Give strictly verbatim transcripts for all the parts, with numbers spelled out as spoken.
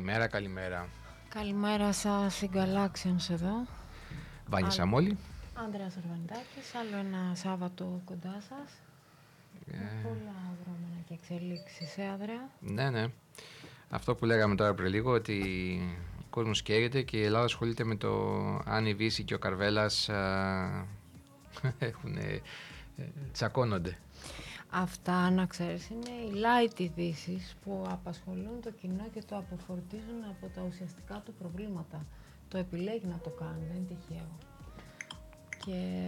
Καλημέρα, καλημέρα. Καλημέρα σας, η Galaxians εδώ. Βάνια Σαμόλη. Άντρας Αρβανιτάκης, άλλο ένα Σάββατο κοντά σας. Yeah. Με πολλά δρόμενα και εξελίξεις, ε, Άδρεα. Ναι, ναι. Αυτό που λέγαμε τώρα πριν λίγο, ότι ο κόσμος καίγεται και η Ελλάδα ασχολείται με το αν η Βύση και ο Καρβέλας α, έχουν, ε, τσακώνονται. Αυτά, να ξέρεις, είναι οι light ειδήσεις που απασχολούν το κοινό και το αποφορτίζουν από τα ουσιαστικά του προβλήματα. Το επιλέγει να το κάνει, δεν είναι τυχαίο. Και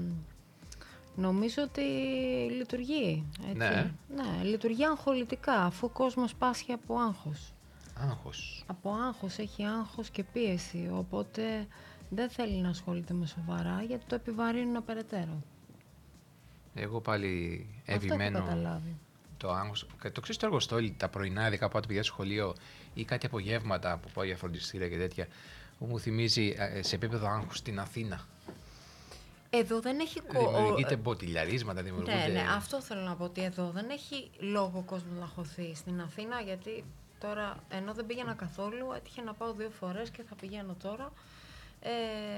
νομίζω ότι λειτουργεί, έτσι. Ναι. Ναι, λειτουργεί αγχολητικά, αφού ο κόσμος πάσχει από άγχος. Άγχος. Από άγχος, έχει άγχος και πίεση, οπότε δεν θέλει να ασχολείται με σοβαρά, γιατί το επιβαρύνουν περαιτέρω. Εγώ πάλι επιμένω. Αυτό έχω καταλάβει. Το άγχος. Το ξέρεις το αργοστόλι, τα πρωινά, ειδικά από τα παιδιά στο σχολείο ή κάτι απογεύματα που πάω για φροντιστήρια και τέτοια, που μου θυμίζει σε επίπεδο άγχους στην Αθήνα. Εδώ δεν έχει κόσμο. Δημιουργείται μποτιλιαρίσματα, δημιουργούνται. Ναι, ναι, αυτό θέλω να πω, ότι εδώ δεν έχει λόγο ο κόσμος να χωθεί. Στην Αθήνα, γιατί τώρα, ενώ δεν πήγαινα καθόλου, έτυχε να πάω δύο φορές και θα πηγαίνω τώρα. Ε,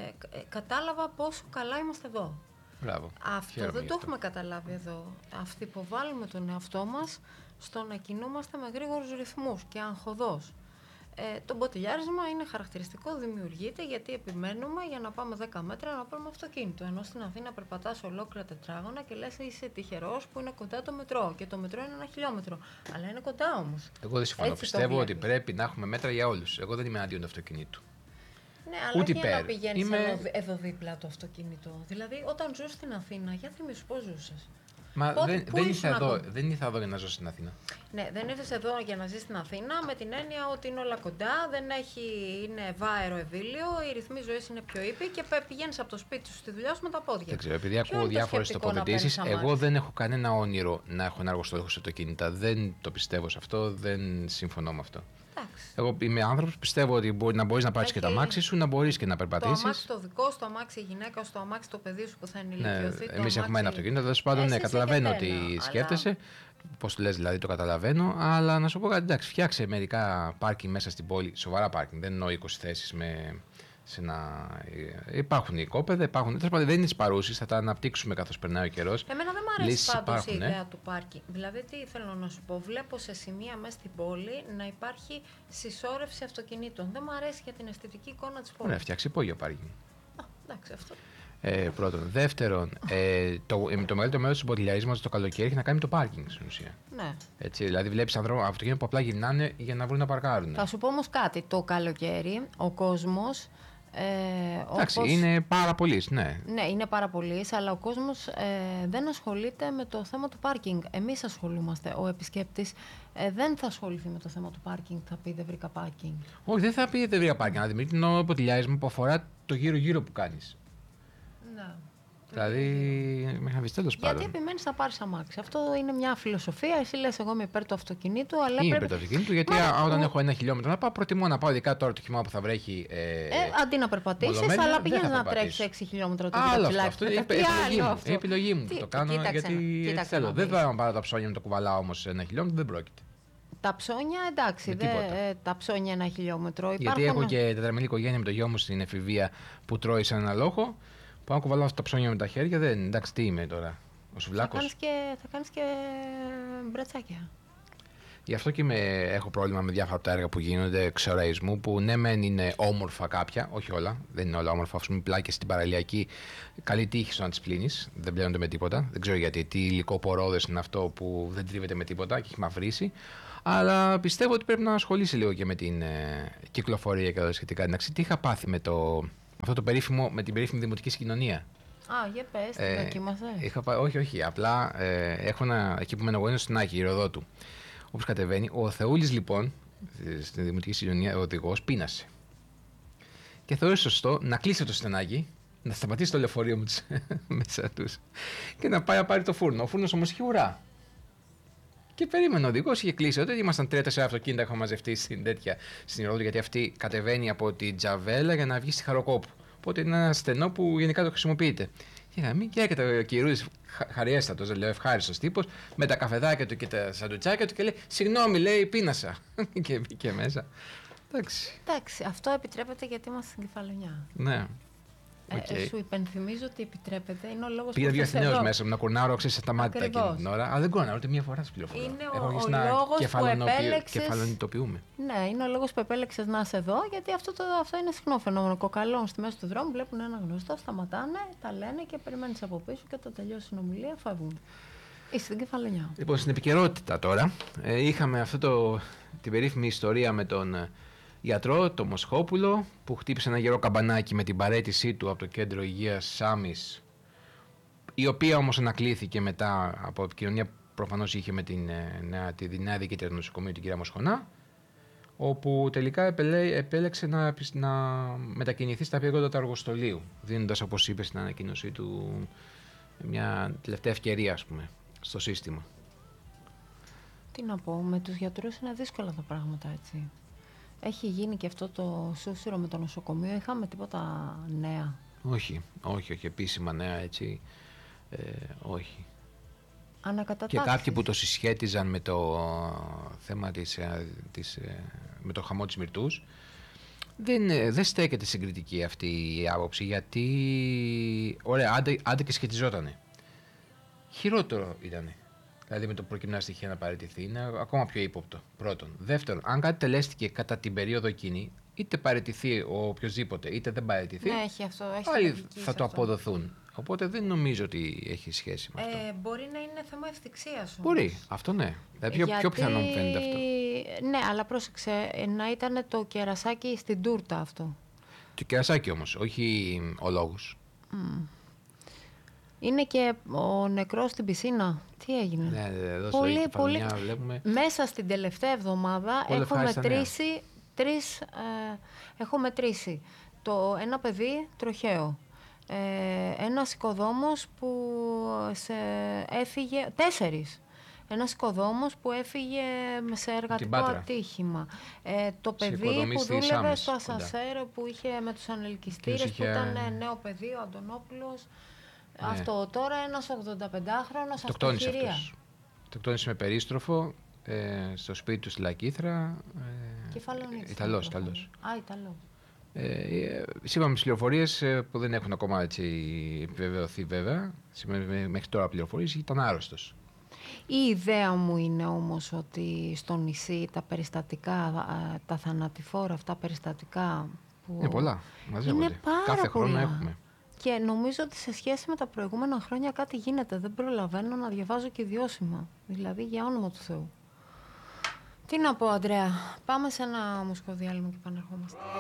κατάλαβα πόσο καλά είμαστε εδώ. Μπράβο. Αυτό δεν το αυτό. Έχουμε καταλάβει εδώ. Αυτοί που βάλουμε τον εαυτό μας στο να κινούμαστε με γρήγορους ρυθμούς και αγχωδώς. Ε, το μποτιλιάρισμα είναι χαρακτηριστικό, δημιουργείται γιατί επιμένουμε για να πάμε δέκα μέτρα να πάρουμε αυτοκίνητο. Ενώ στην Αθήνα περπατάς ολόκληρα τετράγωνα και λες είσαι τυχερός που είναι κοντά το μετρό. Και το μετρό είναι ένα χιλιόμετρο. Αλλά είναι κοντά όμως. Εγώ δεν συμφωνώ. Πιστεύω ότι πρέπει να έχουμε μέτρα για όλους. Εγώ δεν είμαι αντίον του αυτοκινήτου. Ναι, αλλά Ούτε όχι υπέρ. να πηγαίνεις Είμαι... εδώ, εδώ δίπλα το αυτοκίνητο. Δηλαδή, όταν ζεις στην Αθήνα, για θυμίσου πώς ζούσες. Μα Πότε, δεν, δεν, ήρθα εδώ, δεν ήρθα εδώ για να ζω στην Αθήνα. Ναι, δεν ήρθες εδώ για να ζεις στην Αθήνα με την έννοια ότι είναι όλα κοντά, δεν έχει, είναι βάερο ευήλιο, οι ρυθμοί ζωής είναι πιο ήπιοι και πηγαίνεις από το σπίτι σου στη δουλειά σου με τα πόδια. Δεν ξέρω, επειδή ακούω διάφορες τοποθετήσεις, εγώ δεν έχω κανένα όνειρο να έχω ένα αργοστόλιχο σε αυτοκίνητα. Δεν το πιστεύω σε αυτό, δεν συμφωνώ με αυτό. Εντάξει. Εγώ είμαι άνθρωπος που πιστεύω ότι μπορεί να μπορείς να πάρεις και το αμάξι σου, να μπορείς και να περπατήσεις. Το αμάξι το δικό σου, το αμάξι η γυναίκα σου, το αμάξι το παιδί σου που θα ενηλικιωθεί. Ναι, εμείς έχουμε ένα αυτοκίνητο, τέλος πάντων, ναι, καταλαβαίνω ότι αλλά... σκέφτεσαι. Πώς το λες, δηλαδή το καταλαβαίνω, αλλά να σου πω κάτι, εντάξει, φτιάξε μερικά πάρκινγκ μέσα στην πόλη, σοβαρά πάρκινγκ, δεν εννοώ είκοσι θέσεις με. Σε να... Υπάρχουν οικόπεδα, υπάρχουν. Τέλος πάντων, δεν είναι τις παρούσεις, θα τα αναπτύξουμε καθώς περνάει ο καιρός. Εμένα δεν μου αρέσει πάντως η ιδέα του πάρκινγκ. Δηλαδή, τι θέλω να σου πω, βλέπω σε σημεία μέσα στην πόλη να υπάρχει συσσόρευση αυτοκινήτων. Δεν μου αρέσει για την αισθητική εικόνα της πόλης. Ωραία, φτιάξει υπόγειο πάρκινγκ. Α, εντάξει, αυτό. Ε, πρώτον. Δεύτερον, ε, το, το μεγαλύτερο μέρος του μποτιλιαρίσματος το καλοκαίρι έχει να κάνει με το πάρκινγκ στην ουσία. Ναι. Έτσι, δηλαδή, βλέπεις ανθρώπους αυτοκίνητα που απλά γυρνάνε για να βρουν να παρκάρουν. Θα σου πω όμως κάτι. Το καλοκαίρι ο κόσμος. Ε, Εντάξει, όπως... είναι πάρα πολλοί, ναι. Ναι, είναι πάρα πολλοί, αλλά ο κόσμος ε, δεν ασχολείται με το θέμα του πάρκινγκ. Εμείς ασχολούμαστε. Ο επισκέπτης ε, δεν θα ασχοληθεί με το θέμα του πάρκινγκ, θα πει δεν βρήκα πάρκινγκ. Όχι, δεν θα πει δεν βρήκα πάρκινγκ. Να δημιουργεί ένα ποτηλιάρισμα που αφορά το γύρω-γύρω που κάνεις. Ναι. Δηλαδή, με χαβιστεί τέλος πάντων. Γιατί επιμένεις να πάρεις αμάξι. Αυτό είναι μια φιλοσοφία. Εσύ λες, εγώ είμαι υπέρ του αυτοκινήτου. Αλλά είμαι πρέπει... υπέρ του αυτοκινήτου, γιατί Μα... όταν έχω ένα χιλιόμετρο να πάω, προτιμώ να πάω, ειδικά τώρα το χειμώνα που θα βρέχει. Ε, ε, αντί να περπατήσεις, αλλά πηγαίνεις να τρέξεις έξι χιλιόμετρα το Άλλο αυτό. Αυτό είναι η επιλογή μου. Το κάνω γιατί θέλω. Δεν θα πάρω τα ψώνια με το κουβαλάω όμως ένα χιλιόμετρο, δεν πρόκειται. Τα ψώνια, εντάξει, δε, ε, τα ψώνια ένα χιλιόμετρο. Γιατί υπάρχουν... έχω και τετραμελή οικογένεια με το γιο μου στην εφηβεία που τρώει σαν ένα λόγο. Πάω να κουβαλάω αυτά τα ψώνια με τα χέρια, δεν. Εντάξει, τι είμαι τώρα, ο Σουβλάκος. Θα κάνεις και, θα κάνεις και μπρατσάκια. Γι' αυτό και είμαι, έχω πρόβλημα με διάφορα από τα έργα που γίνονται εξοραϊσμού, που ναι, μεν είναι όμορφα κάποια, όχι όλα, δεν είναι όλα όμορφα. Α πούμε, πλάκες στην παραλιακή, καλή τύχη στο να τις πλύνεις, δεν πλένονται με τίποτα. Δεν ξέρω γιατί, τι υλικό πορόδες είναι αυτό που δεν τρίβεται με τίποτα και έχει μαυρίσει. Αλλά πιστεύω ότι πρέπει να ασχολείσαι λίγο και με την ε, κυκλοφορία και όλα σχετικά. Εντάξει, τι είχα πάθει με το. Αυτό το περίφημο, με την περίφημη δημοτική συγκοινωνία. Α, για πες, την ε, δοκίμασες. Είχα, όχι, όχι, απλά ε, έχω ένα, εκεί που μένω εγώ είναι στην Άκη, η Ροδότου. Όπως κατεβαίνει, ο Θεούλης λοιπόν, στη δημοτική συγκοινωνία, ο οδηγός, πείνασε. Και θεώρησε σωστό να κλείσει το στενάκι, να σταματήσει το λεωφορείο μου μέσα τους και να πάει να πάρει το φούρνο. Ο φούρνος όμως είχε ουρά. Και περίμενε ο οδηγός, είχε κλείσει. Τότε ήμασταν τρία-τέσσερα αυτοκίνητα, είχαμε μαζευτεί στην τέτοια στην Ρόδο, γιατί αυτή κατεβαίνει από τη Τζαβέλα για να βγει στη Χαροκόπου. Οπότε είναι ένα στενό που γενικά το χρησιμοποιείται. Και να μην και έρχεται ο Κυρούδης, χαριέστατος, λέω, ευχάριστος τύπος, με τα καφεδάκια του και τα σαντουτσάκια του και λέει: συγγνώμη, λέει, πείνασα. Και μπήκε μέσα. Εντάξει. Εντάξει, αυτό επιτρέπεται γιατί είμαστε στην Κεφαλονιά. Ναι. Okay. Ε, σου υπενθυμίζω ότι επιτρέπεται. Είναι ο λόγος Πήγα που δύο είσαι Αθηναίος εδώ. μέσα μου να κουρνάρω, ξέρεις, στα μάτια Ακριβώς. εκείνη την ώρα. Αλλά δεν κουρνάρω ούτε μία φορά στις πληροφορίες. Είναι Έχω ο, αρχίσει ο να λόγος που κεφαλονοποιη- επέλεξες... κεφαλονιτοποιούμε. Ναι, είναι ο λόγος που επέλεξες να είσαι εδώ, γιατί αυτό, το, αυτό είναι συχνό φαινόμενο. Κοκαλών στη μέση του δρόμου βλέπουν ένα γνωστό, σταματάνε, τα λένε και περιμένεις από πίσω και όταν τελειώσει η συνομιλία φεύγουν. Είσαι στην Κεφαλονιά. Λοιπόν, στην επικαιρότητα τώρα, ε, είχαμε αυτό το, την περίφημη ιστορία με τον ε, γιατρό, τον Μοσχόπουλο, που χτύπησε ένα γερό καμπανάκι με την παραίτησή του από το κέντρο υγείας Σάμης, η οποία όμως ανακλήθηκε μετά από επικοινωνία προφανώς είχε με την ε, νέα, τη νέα διοικήτρια του νοσοκομείου, την κυρία Μοσχονά, όπου τελικά επελέ, επέλεξε να, να μετακινηθεί στα πήγοντα του αργοστολίου, δίνοντας, όπως είπε στην ανακοίνωσή του, μια τελευταία ευκαιρία, ας πούμε, στο σύστημα. Τι να πω, με τους γιατρούς είναι δύσκολα τα πράγματα, έτσι. Έχει γίνει και αυτό το σούσουρο με το νοσοκομείο, είχαμε τίποτα νέα? Όχι, όχι, όχι, επίσημα νέα, έτσι, ε, όχι. Ανακατατάξεις. Και κάποιοι που το συσχέτιζαν με το θέμα της, της, με το χαμό της Μυρτούς, δεν, δεν στέκεται συγκριτική αυτή η άποψη, γιατί, ωραία, άντε, άντε και σχετιζότανε. Χειρότερο ήτανε. Δηλαδή με το προκειμενά στοιχεία να παραιτηθεί, είναι ακόμα πιο ύποπτο. Πρώτον. Δεύτερον, αν κάτι τελέστηκε κατά την περίοδο εκείνη, είτε παραιτηθεί ο οποιοδήποτε, είτε δεν παραιτηθεί, Ναι, έχει αυτό, έχει άλλοι λογική θα σε το αυτό. αποδοθούν. Οπότε δεν νομίζω ότι έχει σχέση με αυτό. Ε, μπορεί να είναι θέμα ευθυξίας όμως. Μπορεί, αυτό ναι. Δηλαδή πιο, Γιατί... πιο πιθανό μου φαίνεται αυτό. Ναι, αλλά πρόσεξε, να ήταν το κερασάκι στην τούρτα αυτό. Το κερασάκι όμως, όχι ο λόγος. Mm. Είναι και ο νεκρός στην πισίνα. Τι έγινε? Ναι, εδώ πολύ, στο πολύ... βλέπουμε... Μέσα στην τελευταία εβδομάδα Όλα έχω ευχάριστα μετρήσει, τρεις, ε, έχω μετρήσει το ένα παιδί τροχαίο. Ε, ένας οικοδόμος που σε έφυγε, τέσσερις. Ένας οικοδόμος που έφυγε σε εργατικό ατύχημα. Ε, το παιδί που δούλευε Σάμες, στο ασανσέρ που είχε με τους ανελκυστήρες, είχε... που ήταν νέο παιδί, ο Αντωνόπουλος. Ναι. Αυτό τώρα ένας ογδονταπεντάχρονος αυτοχειρία. Αυτοκτόνησε με περίστροφο ε, στο σπίτι του στη Λακήθρα. Ε, Κεφαλονίτης. Ιταλός, Ιταλός. Α, Ιταλός. Ε, είπαμε τις πληροφορίες που δεν έχουν ακόμα έτσι επιβεβαιωθεί βέβαια. Μέχρι τώρα πληροφορίες ήταν άρρωστος. Η ιδέα μου είναι όμως ότι στο νησί τα περιστατικά, τα θανατηφόρα αυτά περιστατικά που είναι πολλά, μαζεύονται. Είναι πάρα Κάθε πολλά. χρόνο έχουμε. Και νομίζω ότι σε σχέση με τα προηγούμενα χρόνια κάτι γίνεται. Δεν προλαβαίνω να διαβάζω και ιδιώσιμα. Δηλαδή για όνομα του Θεού. Τι να πω, Αντρέα. Πάμε σε ένα μουσικό διάλειμμα και επανερχόμαστε.